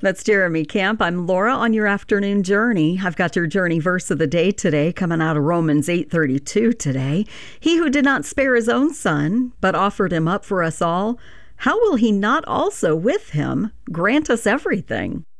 That's Jeremy Camp. I'm Laura on your afternoon journey. I've got your journey verse of the day today, coming out of Romans 8:32 today. He who did not spare his own son, but offered him up for us all, how will he not also with him grant us everything?